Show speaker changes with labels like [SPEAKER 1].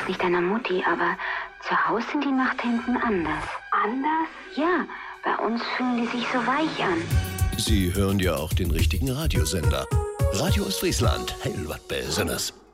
[SPEAKER 1] nicht deiner Mutti, aber zu Hause sind die Nachtenten anders.
[SPEAKER 2] Anders?
[SPEAKER 1] Ja, bei uns fühlen die sich so weich an.
[SPEAKER 3] Sie hören ja auch den richtigen Radiosender. Radio Ostfriesland, hell wat Besonderes.